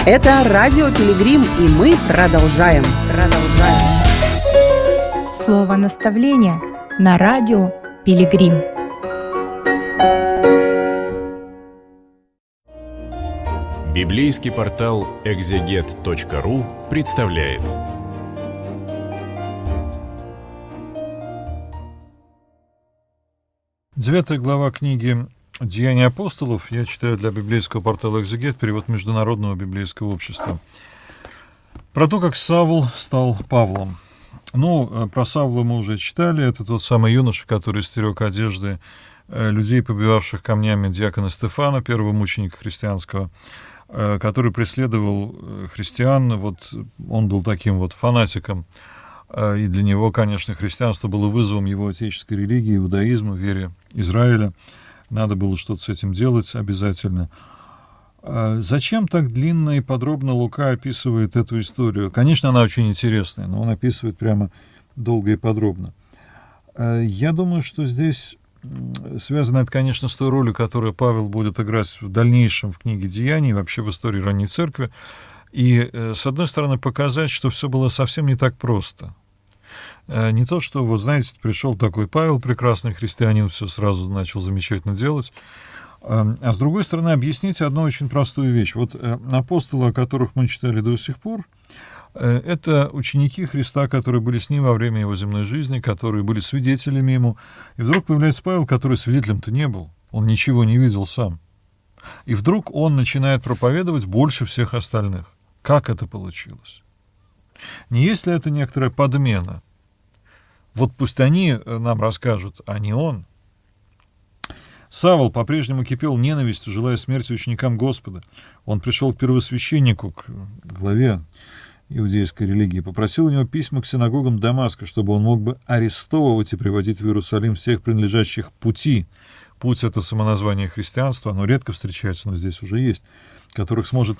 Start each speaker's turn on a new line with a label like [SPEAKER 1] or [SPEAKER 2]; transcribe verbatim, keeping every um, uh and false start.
[SPEAKER 1] Это радио Пилигрим, и мы продолжаем. Продолжаем.
[SPEAKER 2] Слово наставления на радио Пилигрим.
[SPEAKER 3] Библейский портал экзегет точка ру представляет.
[SPEAKER 4] Девятая глава книги «Деяния апостолов» я читаю для библейского портала «Экзегет», перевод Международного библейского общества. Про то, как Савл стал Павлом. Ну, про Савла мы уже читали. Это тот самый юноша, который стерег одежды людей, побивавших камнями диакона Стефана, первого мученика христианского, который преследовал христиан. Вот он был таким вот фанатиком. И для него, конечно, христианство было вызовом его отеческой религии, иудаизму, вере Израиля. Надо было что-то с этим делать обязательно. Зачем так длинно и подробно Лука описывает эту историю? Конечно, она очень интересная, но он описывает прямо долго и подробно. Я думаю, что здесь связано это, конечно, с той ролью, которую Павел будет играть в дальнейшем в книге «Деяний», вообще в истории ранней церкви. И, с одной стороны, показать, что все было совсем не так просто. Не то, что, вот знаете, пришел такой Павел, прекрасный христианин, все сразу начал замечательно делать. А с другой стороны, объяснить одну очень простую вещь. Вот апостолы, о которых мы читали до сих пор, это ученики Христа, которые были с ним во время его земной жизни, которые были свидетелями ему. И вдруг появляется Павел, который свидетелем-то не был. Он ничего не видел сам. И вдруг он начинает проповедовать больше всех остальных. Как это получилось? Не есть ли это некоторая подмена? Вот пусть они нам расскажут, а не он. Савл по-прежнему кипел ненавистью, желая смерти ученикам Господа. Он пришел к первосвященнику, к главе иудейской религии, попросил у него письма к синагогам Дамаска, чтобы он мог бы арестовывать и приводить в Иерусалим всех принадлежащих пути. Путь — это самоназвание христианства, оно редко встречается, но здесь уже есть, которых сможет